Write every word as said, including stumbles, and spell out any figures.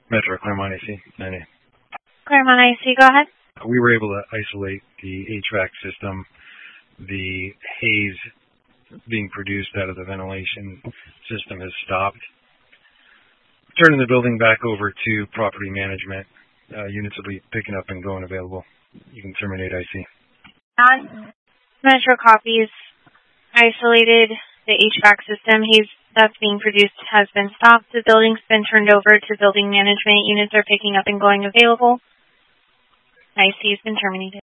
Metro Claremont A C, nine A. Claremont A C, go ahead. We were able to isolate the H V A C system. The haze being produced out of the ventilation system has stopped. Turning the building back over to property management. Uh, units will be picking up and going available. You can terminate I C. Metro copies isolated the H V A C system. Haze that's being produced has been stopped. The building's been turned over to building management. Units are picking up and going available. I C has been terminated.